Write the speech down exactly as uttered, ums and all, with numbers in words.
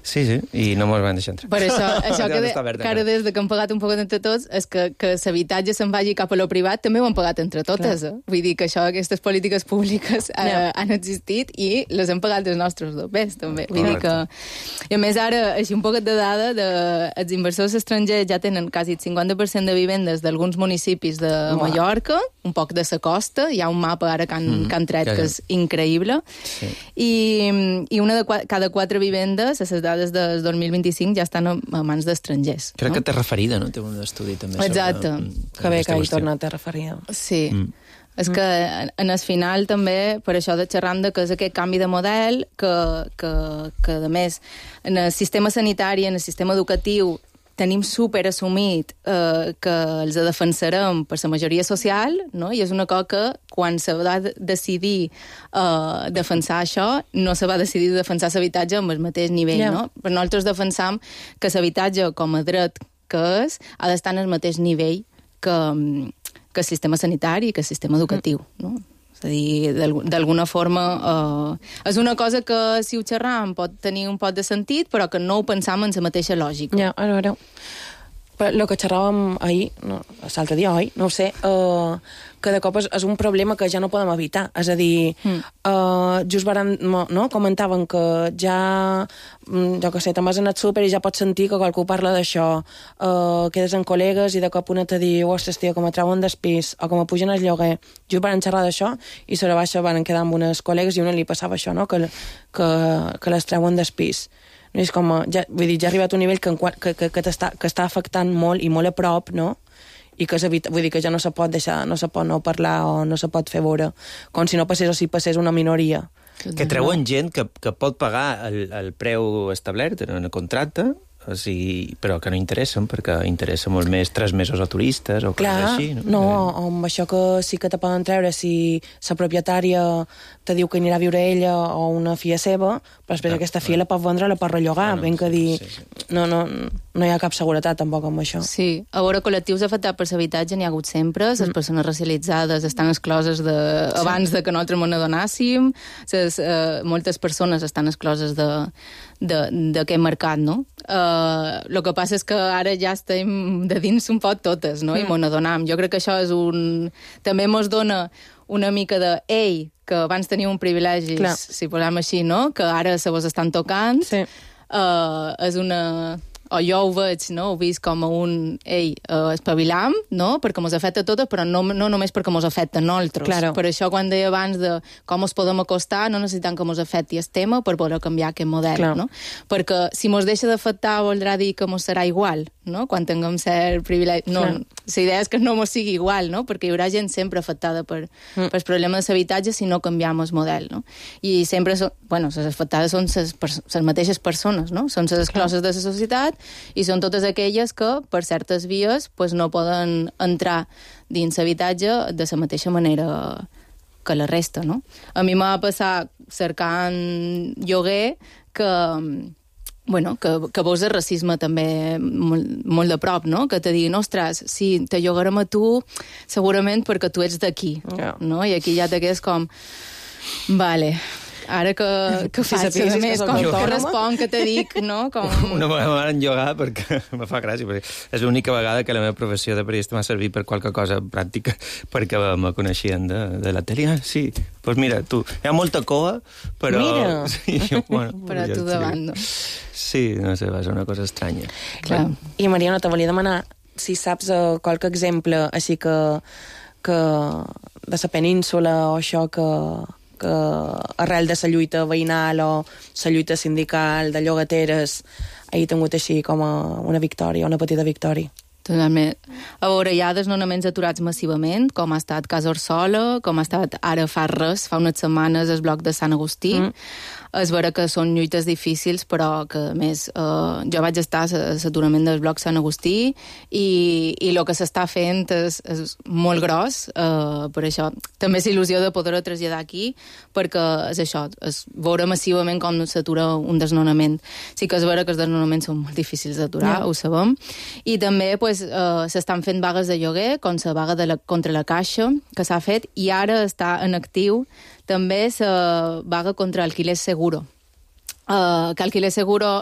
Sí, sí, i no mos van deixar entrar. Per això, això que, de, que ara des de que hem pagat un poc entre tots és que, que l'habitatge se'n vagi cap a lo privat també ho han pagat entre totes. Eh? Vull dir que això, aquestes polítiques públiques eh, yeah. han existit i les hem pagat els nostres dobbers, també. Vull dir que... I a més ara, així un poc de dada, de, els inversors estrangers ja tenen quasi el cinquanta per cent de vivendes d'alguns municipis de Uah. Mallorca, un poc de la costa, hi ha un mapa ara que han, mm, que han tret ja, ja. que és increïble, sí. I, i una de qua, cada quatre vivendes, a les dades del dos mil vint-i-cinc, ja estan a, a mans d'estrangers. Crec no? que té referida, no? Té un estudi també. Exacte. Sobre, que bé que hi torna a ter referida. Sí. Mm. És que en el final també, per això de xerram de que és aquest canvi de model, que, que, que a més, en el sistema sanitari, en el sistema educatiu, tenim super assumit eh, que els defensarem per la majoria social, no? I és una cosa que quan se va decidir eh, defensar això, no se va decidir defensar l'habitatge amb el mateix nivell, yeah. no? Però nosaltres defensam que l'habitatge com a dret que és ha d'estar en el mateix nivell que, que el sistema sanitari i que el sistema educatiu, mm. no? És a dir, d'alguna forma eh, és una cosa que si ho xerram pot tenir un poc de sentit, però que no ho pensam en la mateixa lògica. Ja, ara, ara. Però el que xerràvem ahir, no, l'altre dia, oi? No ho sé, uh, que de cop és, és un problema que ja no podem evitar. És a dir, mm. uh, just varen, no, comentaven que ja, jo què sé, te'n vas anar al súper i ja pots sentir que qualcú parla d'això, uh, quedes amb col·legues i de cop una te diu, ostres, tia, com a treuen del pis, o com a pugen el lloguer. Just varen xerrar d'això i sobre baixa van quedar amb unes col·legues i una li passava això, no? que, que, que les treuen del pis. No és com, ja, vull dir, ja ha arribat un nivell que, que, que, que, està, que està afectant molt i molt a prop, no? I que evita, vull dir que ja no se pot deixar, no se pot no parlar o no se pot fer veure, com si no passés o si passés una minoria. Que treuen gent que, que pot pagar el, el preu establert en el contracte, o sigui, però que no interessen, perquè interessa molt més tres mesos a turistes o clar, coses així. No, no amb això que sí que te poden treure si la propietària te diu que anirà a viure ella o una filla seva, però després ah, aquesta filla ah. la pot vendre, la pot rellogar, ah, no, ben que sí, dir... Sí, sí. No, no, no hi ha cap seguretat tampoc amb això. Sí, a veure, col·lectius afectats per l'habitatge n'hi ha hagut sempre, les mm. persones racialitzades estan excloses de... Sí. abans de que nosaltres m'ho adonàssim, ses, eh, moltes persones estan excloses de d'aquest mercat, no? Uh, el que passa és que ara ja estem de dins un pot totes, no? Mm. I m'ho adonam. Jo crec que això és un... també mos dona una mica de ei, que abans teniu un privilegi, clar. Si posem així, no? Que ara se vos estan tocant. Sí. Uh, és una... o jo ho veig, no? Ho vist com a un ei, uh, espavilam, no? Perquè mos afecta a totes, però no, no només perquè mos afecta a nosaltres. Claro. Per això quan deia abans de com us podem acostar, no necessitem que mos afecti el tema per poder canviar aquest model, claro. No? Perquè si mos deixa d'afectar voldrà dir que mos serà igual, no? Quan tinguem cert privilegi. No, claro. La idea és que no mos sigui igual, no? Perquè hi haurà gent sempre afectada per, mm. per el problema de l'habitatge si no canviem el model, no? I sempre, són, bueno, les afectades són les mateixes persones, no? Són les excloses de la societat i són totes aquelles que, per certes vies, pues, no poden entrar dins l'habitatge de la mateixa manera que la resta, no? A mi m'ha passat cercant lloguer que, bueno, que, que veus el racisme també molt, molt de prop, no? Que te diguin, ostres, sí, te llogarem a tu segurament perquè tu ets d'aquí, yeah. no? I aquí ja te quedes com, vale... Ara que, que si faig, a més, com que respon, que te dic, no? Com... Una vegada m'han llogat perquè me fa gràcia, perquè és l'única vegada que la meva professió de periodista m'ha servit per qualque cosa pràctica, perquè me coneixien de, de la tele. Ah, sí, doncs pues mira, tu, hi ha molta coa, però... Mira! Sí, jo, bueno, però tu davant, no? Sí, no sé, va ser una cosa estranya. Clar. Però... I, Mariano, te volia demanar si saps uh, qualque exemple així que, que de la península o això que... que arrel de la lluita veïnal o la lluita sindical de llogateres hagi tingut així com a una victòria, una petita victòria. Totalment. A veure, hi ha desnonaments aturats massivament, com ha estat Casa Orsola, com ha estat ara fa res, fa unes setmanes, el bloc de Sant Agustí. Mm. És vera que són lluites difícils, però que, a més, eh, jo vaig estar a l'aturament del bloc Sant Agustí i, i el que s'està fent és, és molt gros, eh, per això també és il·lusió de poder-ho traslladar aquí, perquè és això, és veure massivament com s'atura un desnonament. Sí que és vera que els desnonaments són molt difícils d'aturar, yeah. ho sabem, i també pues, eh, s'estan fent vagues de lloguer, com la vaga de la, contra la Caixa, que s'ha fet, i ara està en actiu també la vaga contra alquiler seguro. Uh, que alquiler seguro